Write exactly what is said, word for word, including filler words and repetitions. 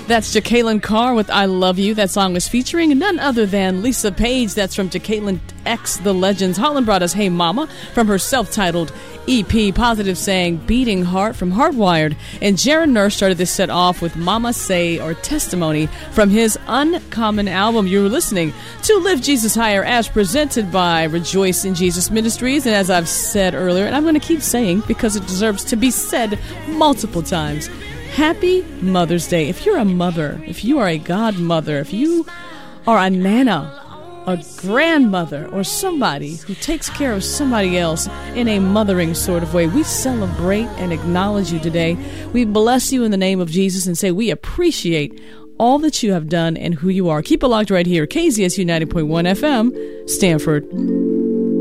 That's Jacqueline Carr with I Love You. That song was featuring none other than Lisa Page. That's from Jacqueline X The Legends. Holland brought us Hey Mama from her self-titled E P. Positive sang Beating Heart from Hardwired. And Jaron Nurse started this set off with Mama Say or Testimony from his Uncommon album. You were listening to Live Jesus Higher as presented by Rejoice in Jesus Ministries. And as I've said earlier, and I'm going to keep saying because it deserves to be said multiple times, Happy Mother's Day. If you're a mother, if you are a godmother, if you are a nana, a grandmother, or somebody who takes care of somebody else in a mothering sort of way, we celebrate and acknowledge you today. We bless you in the name of Jesus and say we appreciate all that you have done and who you are. Keep it locked right here. K Z S U ninety point one F M, Stanford.